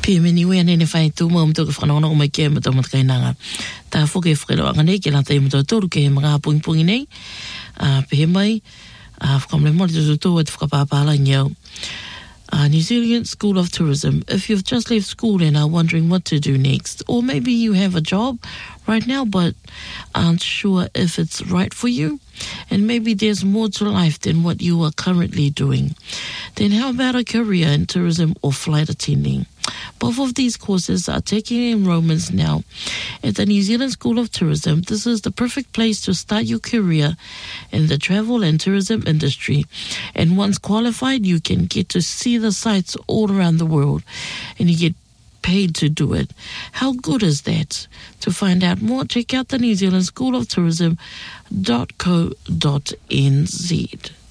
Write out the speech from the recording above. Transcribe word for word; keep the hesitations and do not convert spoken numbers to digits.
Pia meni wea nene whai tū mua mtu ka whanona o mai kia mtu matu kai nanga. Tā whuke whakero anga nei, ke lata i mtu tōru ke he mga pungi pungi nei. Uh, Pehe mai, uh, whakamle mori tu tō e te whakapāpāla ngiau. Uh, New Zealand School of Tourism. If you've just left school and are wondering what to do next, or maybe you have a job right now but aren't sure if it's right for you, and maybe there's more to life than what you are currently doing, then how about a career in tourism or flight attending? Both of these courses are taking enrollments now. At the New Zealand School of Tourism, this is the perfect place to start your career in the travel and tourism industry. And once qualified, you can get to see the sights all around the world, and you get paid to do it. How good is that? To find out more, check out the New Zealand School of Tourism dot co dot n z.